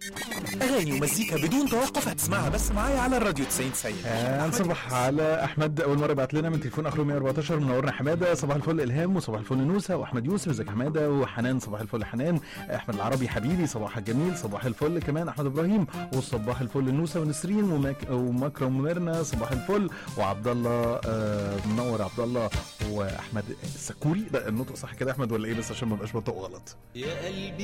اغاني ومزيكا بدون توقف هتسمعها بس معايا على الراديو 90. نصبح على احمد اول مره بعت لنا من تليفون اخره 114. منورنا حماده، صباح الفل الهام، وصباح الفل نوسه واحمد يوسف. ازيك يا حماده؟ وحنان صباح الفل حنان. احمد العربي حبيبي صباح الجميل، صباح الفل كمان احمد ابراهيم، وصباح الفل نوسه ونسرين ومكرم وميرنا صباح الفل، وعبد الله منور عبد الله، واحمد السكوري. ده النطق صح كده احمد ولا ايه؟ بس عشان ما ابقاش بنطق غلط. يا قلبي